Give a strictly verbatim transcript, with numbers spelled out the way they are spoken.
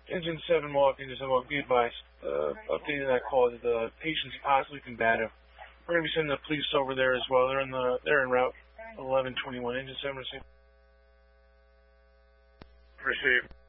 Engine seven walk, Engine seven walk, be advised. Uh, updating that call that the patient's possibly combative. We're going to be sending the police over there as well. They're in the they're in route eleven twenty-one. Engine seven receive. Receive.